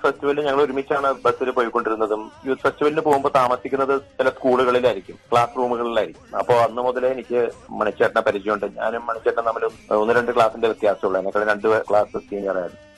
ഫെസ്റ്റിവലിൽ ഞങ്ങൾ ഒരുമിച്ചാണ് ബസ്സിൽ പോയിക്കൊണ്ടിരുന്നതും. യൂത്ത് ഫെസ്റ്റിവലിന് പോകുമ്പോൾ താമസിക്കുന്നത് ചില സ്കൂളുകളിലായിരിക്കും, ക്ലാസ് റൂമുകളിലായിരിക്കും. അപ്പോൾ അന്ന് മുതലേ എനിക്ക് മണിച്ചേട്ടനെ പരിചയമുണ്ട്. ഞാനും മണിച്ചേട്ടൻ തമ്മിൽ 1-2 ക്ലാസിന്റെ വ്യത്യാസമുള്ളൂ. എന്നെക്കാളും 2 ക്ലാസ് സീനിയറായിരുന്നു.